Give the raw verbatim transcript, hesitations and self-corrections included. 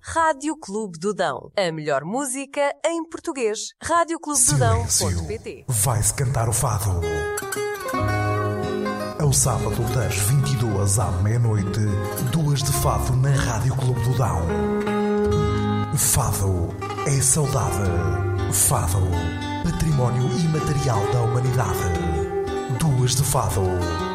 Rádio Clube do Dão. A melhor música em português. rádio clube do dão ponto pt. Vai-se cantar o fado. Ao sábado das vinte e duas à meia-noite, duas de fado na Rádio Clube do Dão. Fado é saudade. Fado, património imaterial da humanidade. Duas de fado.